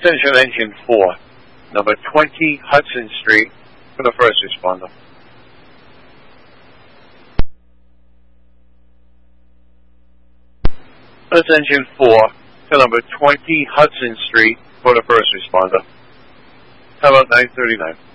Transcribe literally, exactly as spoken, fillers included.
Attention Engine four, number twenty Hudson Street for the first responder. That's Engine four to number twenty Hudson Street for the first responder. How about nine thirty-nine?